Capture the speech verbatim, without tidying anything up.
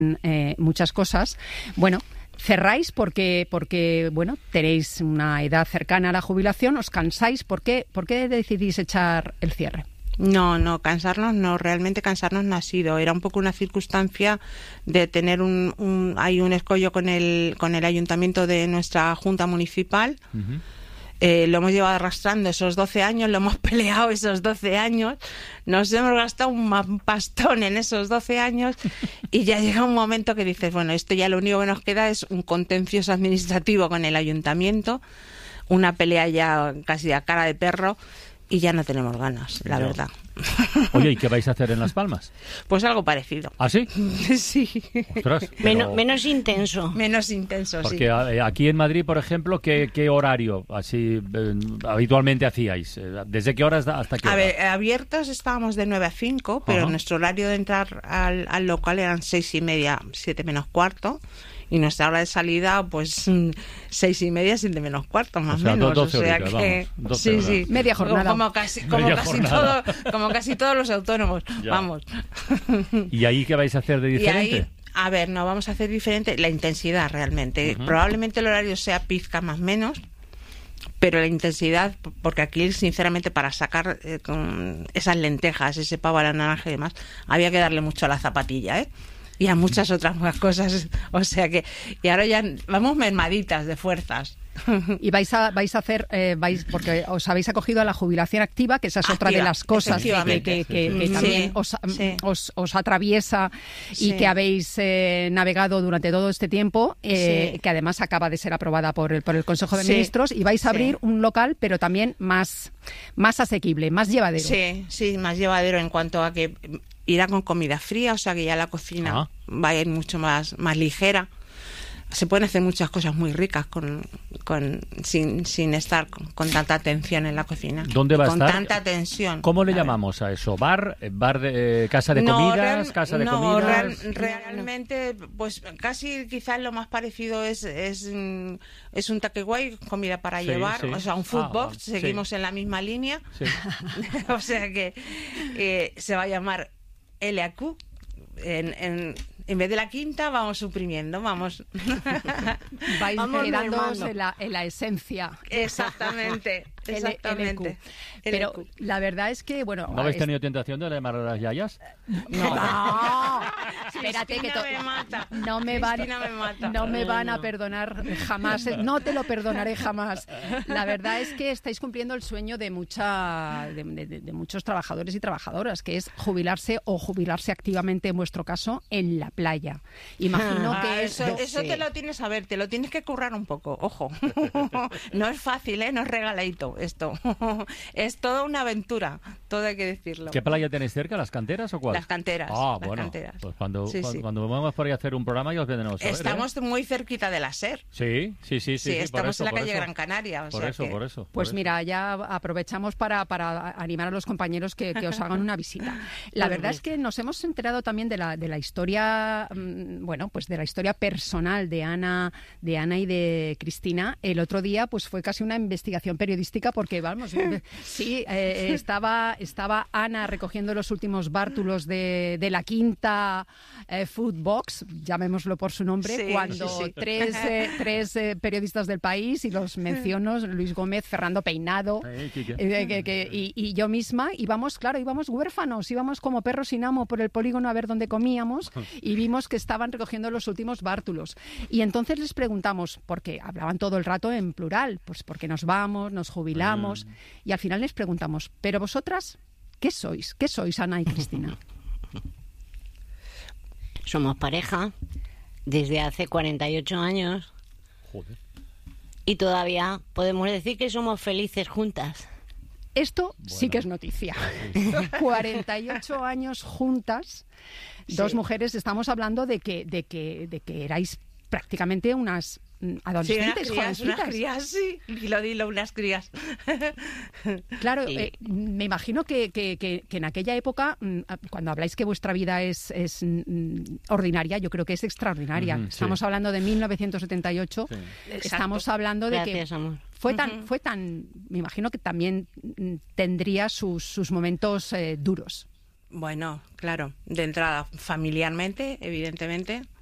eh, muchas cosas. Bueno, cerráis porque, porque, bueno, tenéis una edad cercana a la jubilación, os cansáis. ¿Por qué, por qué decidís echar el cierre? No, no, cansarnos no, realmente cansarnos no ha sido. Era un poco una circunstancia de tener un, un hay un escollo con el, con el ayuntamiento de nuestra junta municipal. Uh-huh. Eh, lo hemos llevado arrastrando esos doce años, lo hemos peleado esos doce años, nos hemos gastado un pastón en esos doce años y ya llega un momento que dices, bueno, esto ya lo único que nos queda es un contencioso administrativo con el ayuntamiento, una pelea ya casi a cara de perro y ya no tenemos ganas, la no. verdad. Oye, ¿y qué vais a hacer en Las Palmas? Pues algo parecido. ¿Ah, sí? Sí. Ostras, pero... menos, menos intenso. Menos intenso, Porque sí. Porque aquí en Madrid, por ejemplo, ¿qué, qué horario así eh, habitualmente hacíais? ¿Desde qué horas hasta qué hora? A ver, abiertos estábamos de nueve a cinco, pero Ajá. nuestro horario de entrar al, al local eran seis y media, siete menos cuarto. Y nuestra hora de salida, pues, seis y media, siete menos cuarto, más o sea, menos. doce o sea horitas, que, vamos, sí, sí. Media jornada. Como casi, como Media casi jornada. todo, como casi todos los autónomos, ya. Vamos. ¿Y ahí qué vais a hacer de diferente? Y ahí, a ver, no vamos a hacer diferente la intensidad realmente. Uh-huh. Probablemente el horario sea pizca más menos, pero la intensidad, porque aquí, sinceramente, para sacar eh, con esas lentejas, ese pavo a la naranja y demás, había que darle mucho a la zapatilla, ¿eh? Y a muchas otras más cosas, o sea que, y ahora ya vamos mermaditas de fuerzas. Y vais a vais a hacer, eh, vais porque os habéis acogido a la jubilación activa, que esa es otra activa, de las cosas que, que, que, que, que sí, también os, sí. os, os atraviesa y sí. que habéis eh, navegado durante todo este tiempo, eh, sí. que además acaba de ser aprobada por el, por el Consejo de sí. Ministros, y vais a abrir sí. un local, pero también más, más asequible, más llevadero. Sí, sí, más llevadero en cuanto a que irá con comida fría, o sea que ya la cocina ah. va a ir mucho más, más ligera. Se pueden hacer muchas cosas muy ricas con, con sin, sin estar con, con tanta tensión en la cocina. ¿Dónde va a con estar? Con tanta tensión. ¿Cómo le llamamos a eso? ¿Bar? ¿Bar de eh, casa de no, comidas? Real, ¿Casa de no, comidas? Real, realmente, pues casi quizás lo más parecido es es, es un takeaway, comida para sí, llevar, sí. o sea, un food ah, box, sí. seguimos en la misma línea. Sí. O sea que eh, se va a llamar L A Q. En, en, en vez de la quinta vamos suprimiendo, vamos vais vamos quedándoos en la, en la esencia. Exactamente, exactamente. Pero la verdad es que, bueno... ¿No habéis es... tenido tentación de llamar a las yayas? No, no. Espérate que to... me mata. no me van me mata. no me van a perdonar jamás, no te lo perdonaré jamás. La verdad es que estáis cumpliendo el sueño de mucha de, de, de muchos trabajadores y trabajadoras, que es jubilarse o jubilarse activamente, en vuestro caso, en la playa. Imagino ah, que eso, es... eso te lo tienes a ver, te lo tienes que currar un poco, ojo. No es fácil, ¿eh? No es regaladito esto. Es toda una aventura, todo hay que decirlo. ¿Qué playa tenéis cerca? ¿Las Canteras o cuál? Las Canteras. Ah, las bueno, canteras. pues cuando, sí, cuando, sí. cuando vamos por ahí a hacer un programa ya os vendremos a ver, Estamos ¿eh? muy cerquita de la SER. Sí, sí, sí. Sí, sí, sí estamos eso, en la calle eso. Gran Canaria. O por sea eso, que... por eso. Pues por mira, ya aprovechamos para, para animar a los compañeros que, que os hagan una visita. La verdad es que nos hemos enterado también de la, de la historia, bueno, pues de la historia personal de Ana, de Ana y de Cristina. El otro día, pues fue casi una investigación periodística porque, vamos, sí, eh, estaba, estaba Ana recogiendo los últimos bártulos de, de la quinta eh, Food Box, llamémoslo por su nombre, sí, cuando sí, sí. tres, eh, tres eh, periodistas del país, y los menciono, Luis Gómez, Fernando Peinado, eh, que, que, y, y yo misma, íbamos, claro, íbamos huérfanos, íbamos como perros sin amo por el polígono a ver dónde comíamos, y vimos que estaban recogiendo los últimos bártulos. Y entonces les preguntamos, porque hablaban todo el rato en plural, pues porque nos vamos, nos jubilamos, mm. y al final les preguntamos, ¿pero vosotras qué sois? ¿Qué sois, Ana y Cristina? Somos pareja desde hace cuarenta y ocho años. Joder. Y todavía podemos decir que somos felices juntas. Esto bueno. sí que es noticia. cuarenta y ocho años juntas, dos sí. mujeres. Estamos hablando de que, de que, de que erais prácticamente unas adolescentes, sí, unas crías, jovencitas. Unas crías, sí. Dilo, dilo, unas crías. Claro, sí. eh, me imagino que, que, que, que en aquella época, cuando habláis que vuestra vida es, es mm, ordinaria, yo creo que es extraordinaria. Mm-hmm, Estamos sí. hablando de mil novecientos setenta y ocho. Sí. Estamos hablando de Gracias, que amor. fue tan, uh-huh. fue tan, me imagino que también tendría sus, sus momentos eh, duros. Bueno, claro, de entrada, familiarmente, evidentemente.